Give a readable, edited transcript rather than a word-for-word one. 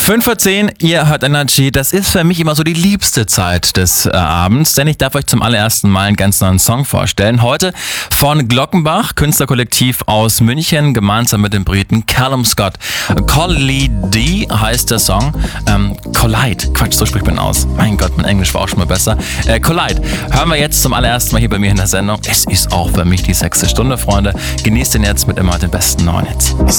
5:10 Uhr, ihr hört Energy. Das ist für mich immer so die liebste Zeit des Abends, denn ich darf euch zum allerersten Mal einen ganz neuen Song vorstellen. Heute von Glockenbach, Künstlerkollektiv aus München, gemeinsam mit dem Briten Callum Scott. Collide heißt der Song. Collide, Quatsch, so spricht man aus. Mein Gott, mein Englisch war auch schon mal besser. Collide, hören wir jetzt zum allerersten Mal hier bei mir in der Sendung. Es ist auch für mich die 6. Stunde, Freunde. Genießt den jetzt mit immer den besten neuen Hits.